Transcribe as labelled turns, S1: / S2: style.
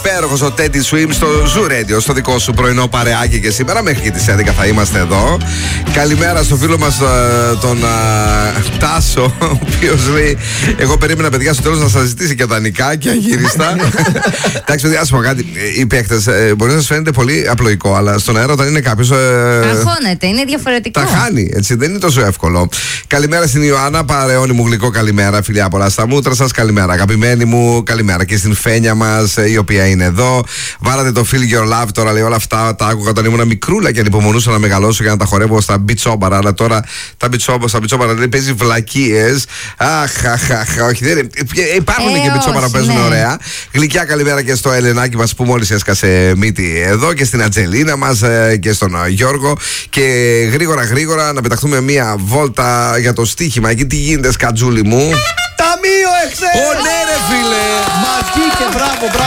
S1: Υπέροχος ο Teddy Swim στο Zoo Radio, στο δικό σου πρωινό παρεάκι και σήμερα μέχρι και τις 11 θα είμαστε εδώ. Καλημέρα στο φίλο μας τον Τάσο, ο οποίος λέει: εγώ περίμενα, παιδιά, στο τέλος να σας ζητήσει και τα νικάκια γύριστα. Εντάξει, παιδιά, ας πω κάτι. Οι παίκτες μπορεί να σας φαίνεται πολύ απλοϊκό, αλλά στον αέρα όταν είναι κάποιος.
S2: Αγχώνεται, είναι διαφορετικό.
S1: Τα χάνει, έτσι, δεν είναι τόσο εύκολο. Καλημέρα στην Ιωάννα, παρεώνη μου γλυκό, καλημέρα. Φιλιά πολλά στα μούτρα σας, καλημέρα. Αγαπημένη μου, καλημέρα και στην Φένια μας, η οποία είναι εδώ. Βάλατε το Feel Your Love τώρα, λέει, όλα αυτά τα άκουγα όταν ήμουν μικρούλα και ανυπομονούσα να μεγαλώσω για να τα χορεύω στα μπιτσόμπαρα. Αλλά τώρα τα μπιτσόμπαρα δεν παίζει βλακίες. Όχι, δεν είναι. Υπάρχουν και μπιτσόμπαρα που παίζουν ωραία. Γλυκιά καλημέρα και στο Ελενάκι μας που μόλις έσκασε μύτη εδώ και στην Ατζελίνα μας και στον Γιώργο. Και γρήγορα να πεταχτούμε μία βόλτα για το στοίχημα. Εκεί τι γίνεται, σκατζούλη μου.
S3: Ταμείο Εξέ!
S1: Ω ναι, ρε φίλε!
S3: Μαζί και μπράβο.